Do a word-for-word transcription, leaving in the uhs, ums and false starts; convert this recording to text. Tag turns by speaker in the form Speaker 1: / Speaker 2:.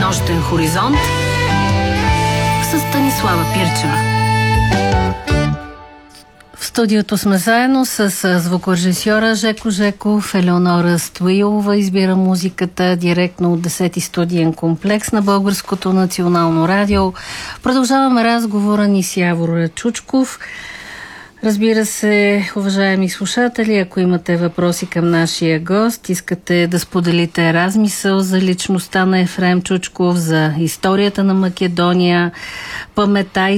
Speaker 1: Нощен хоризонт с Станислава Пирчева. В студиото сме заедно с звукорежисьора Жеко Жеков. Елеонора Стоилова избира музиката директно от десети студиен комплекс на Българското национално радио. Продължаваме разговора ни с Явор Чучков. Разбира се, уважаеми слушатели, ако имате въпроси към нашия гост, искате да споделите размисъл за личността на Ефрем Чучков, за историята на Македония, паметта и